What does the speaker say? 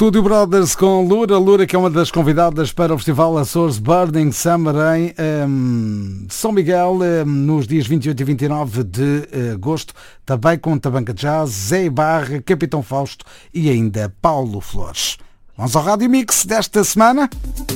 Estúdio Brothers com Lura. Lura, que é uma das convidadas para o Festival Açores Burning Summer em São Miguel, nos dias 28 e 29 de agosto. Também com Tabanca Jazz, Zé Ibarra, Capitão Fausto e ainda Paulo Flores. Vamos ao Rádio Mix desta semana.